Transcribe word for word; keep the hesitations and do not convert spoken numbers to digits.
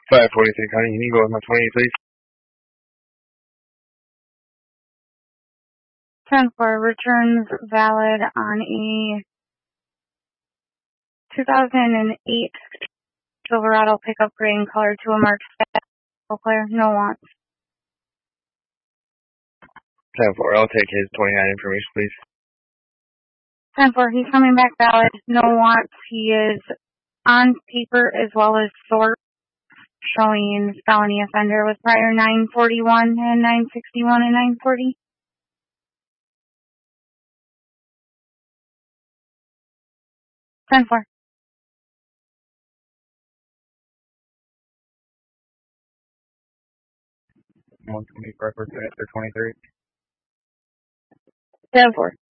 five forty-six, honey. You need to go with my twenty, please. ten four, returns valid on a two thousand eight Silverado pickup gray in color to a marked clear, no wants. ten four, I'll take his twenty-nine information, please. ten four, he's coming back valid, no wants. He is on paper as well as sort showing felony offender with prior nine forty-one and nine sixty-one and nine forty. ten four. one twenty, reference after twenty-three. ten four.